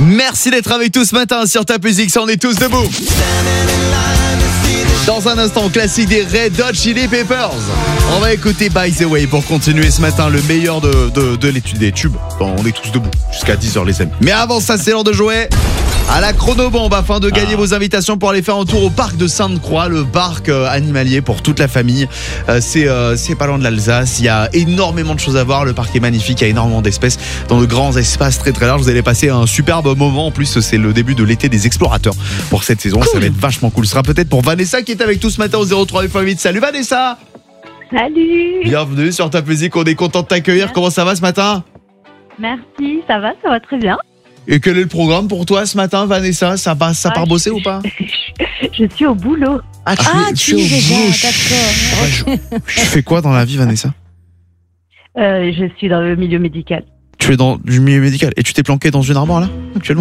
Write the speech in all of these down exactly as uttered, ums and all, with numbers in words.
Merci d'être avec tous ce matin sur Top Music, on est tous debout. Dans un instant, classique des Red Hot Chili Peppers. On va écouter By The Way pour continuer ce matin le meilleur de, de, de l'étude des tubes. Bon, on est tous debout jusqu'à dix heures les amis. Mais avant ça, c'est l'heure de jouer à la chronobombe afin de gagner ah. vos invitations pour aller faire un tour au parc de Sainte-Croix, le parc euh, animalier pour toute la famille. Euh, c'est, euh, c'est pas loin de l'Alsace, il y a énormément de choses à voir, le parc est magnifique, il y a énormément d'espèces dans de grands espaces très très larges. Vous allez passer un superbe moment, en plus c'est le début de l'été des explorateurs pour cette saison, cool. Ça va être vachement cool. Ce sera peut-être pour Vanessa qui est avec tous ce matin au zéro trois huit. Salut Vanessa. Salut. Bienvenue sur Top Music, on est content de t'accueillir. Comment ça va ce matin? Merci, ça va, ça va très bien. Et quel est le programme pour toi ce matin, Vanessa? Ça, va, ça ah, part bosser je, ou pas? Je suis au boulot. Ah, tu, ah, es, tu es déjà, d'accord. Je, je fais quoi dans la vie, Vanessa? euh, Je suis dans le milieu médical. Tu es dans le milieu médical et tu t'es planqué dans une armoire là, actuellement?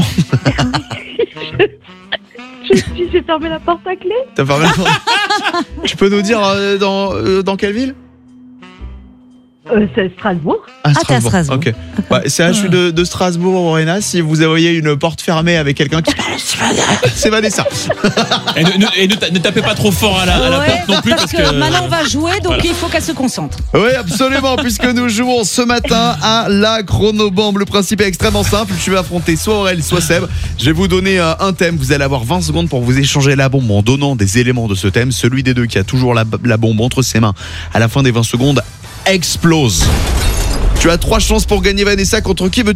je, je suis, j'ai fermé la porte à clé. T'as fermé la porte? Tu peux nous dire euh, dans, euh, dans quelle ville? Euh, c'est Strasbourg. Ah, Strasbourg. Ah, t'es à Strasbourg. Ok. Bah, c'est H U de, de Strasbourg, Lorena. Si vous voyez une porte fermée avec quelqu'un qui c'est Vanessa. Et, ne, ne, et ne, ne tapez pas trop fort à la, à la ouais, porte non plus parce, parce que, que maintenant on va jouer, donc voilà. Il faut qu'elle se concentre. Oui, absolument, puisque nous jouons ce matin à la chronobombe. Le principe est extrêmement simple. Tu vas affronter soit Aurel, soit Seb. Je vais vous donner euh, un thème. Vous allez avoir vingt secondes pour vous échanger la bombe en donnant des éléments de ce thème. Celui des deux qui a toujours la, la bombe entre ses mains à la fin des vingt secondes explose. Tu as trois chances pour gagner, Vanessa. Contre qui veux-tu